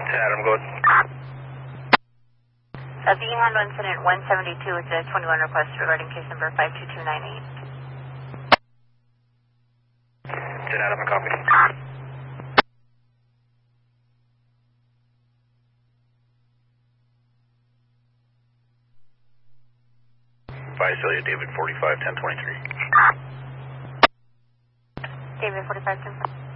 Adam, go ahead. Being handle incident 172 with the 21 request regarding case number 52298. Adam, copy. Visalia, David 45 1023. David 45 1023.